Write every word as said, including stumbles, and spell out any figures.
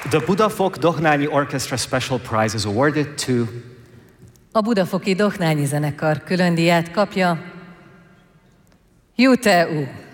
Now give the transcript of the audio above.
The Budafok Dohnányi Orchestra Special Prize is awarded to... A Budafoki Dohnányi Zenekar különdíját kapja Jute U.